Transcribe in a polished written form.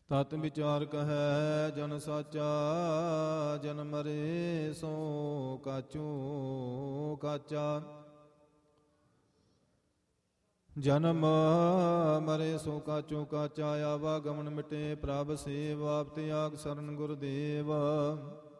ਤਤ ਵਿਚਾਰ ਕਹੈ ਜਨ ਸਾਚਾ, ਜਨ ਮਰੇ ਸੋ ਕਾਚੂ ਕਾਚਾ। ਜਨਮ ਮਰੇ ਸੋ ਕਾਚੂ ਕਾਚਾ, ਆਵਾਗਮਨ ਮਿਟੇ ਪ੍ਰਭ ਸੇਵ, ਆਪ ਤਿਆਗ ਸਰਨ ਗੁਰਦੇਵ।